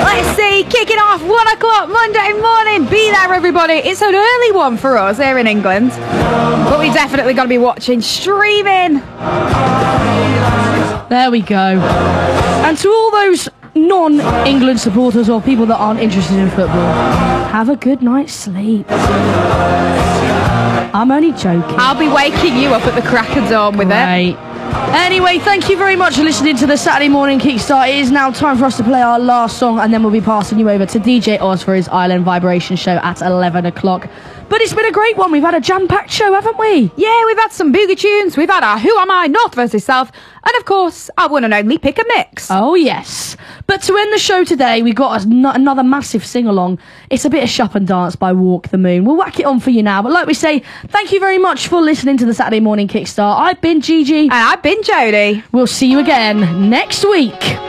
Let's see, kicking off 1 o'clock Monday morning. Be there, everybody. It's an early one for us here in England, but we definitely got to be watching streaming. There we go. And to all those non-England supporters or people that aren't interested in football, have a good night's sleep. I'm only joking. I'll be waking you up at the crack of dawn with it. Anyway, thank you very much for listening to the Saturday Morning Kickstart. It is now time for us to play our last song, and then we'll be passing you over to DJ Oz for his Island Vibration show at 11 o'clock. But it's been a great one. We've had a jam-packed show, haven't we? Yeah, we've had some boogie tunes. We've had our Who Am I, North versus South, and of course, our one and only Pick a Mix. Oh, yes. But to end the show today, we've got another massive sing-along. It's a bit of Shop and Dance by Walk the Moon. We'll whack it on for you now. But like we say, thank you very much for listening to the Saturday Morning Kickstart. I've been Gigi. And I've been Jodie. We'll see you again next week.